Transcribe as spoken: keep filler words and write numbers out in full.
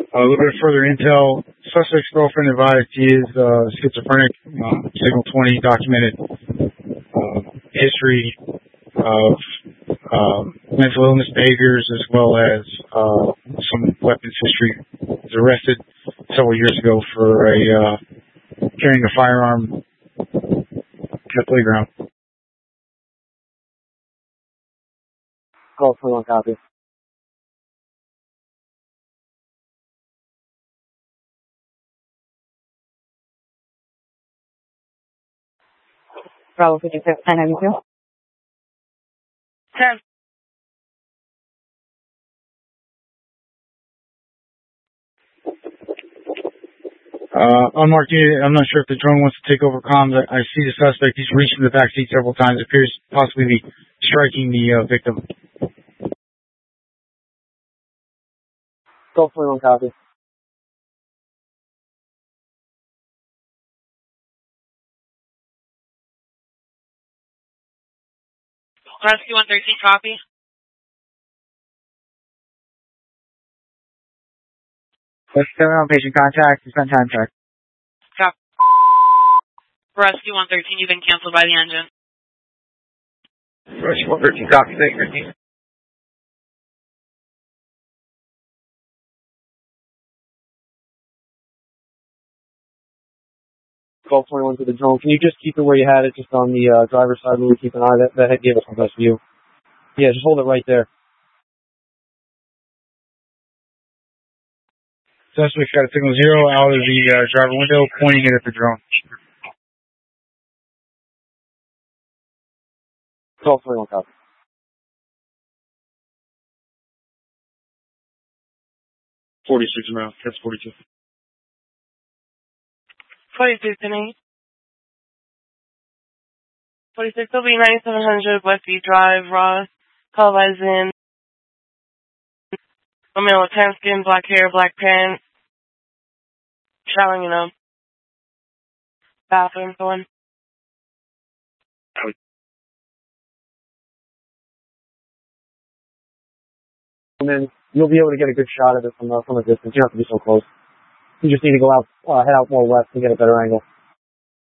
a little bit further intel. Suspect's girlfriend advised he is uh, schizophrenic. Uh, Signal twenty documented uh, history of uh, mental illness behaviors as well as uh, some weapons history. He was arrested several years ago for a uh, carrying a firearm at a playground. Call for one copy. Bravo fifty-six, ten ninety-two. ten. Uh, unmarked unit, I'm not sure if the drone wants to take over comms. I, I see the suspect. He's reached in the back seat several times. It appears possibly be striking the uh, victim. Call for one copy. Rescue one thirteen, copy. Let's go on patient contact. Spend time check. Copy. Rescue one thirteen, you've been canceled by the engine. Rescue one thirteen, copy. Thank you. Call twenty-one to the drone. Can you just keep it where you had it, just on the uh, driver's side? We'll keep an eye. That that gave us the best view. Yeah, just hold it right there. Suspect's got a signal zero out of the uh, driver window, pointing it at the drone. Call twenty-one copy. forty-six around. That's forty-two. forty-six and eight. forty-six will be ninety-seven hundred Westview Drive, Ross. Call by Zin. A male with tan skin, black hair, black pants. Showering in a bathroom going. And then you'll be able to get a good shot of it from uh, from a distance. You don't have to be so close. You just need to go out, uh, head out more west to get a better angle.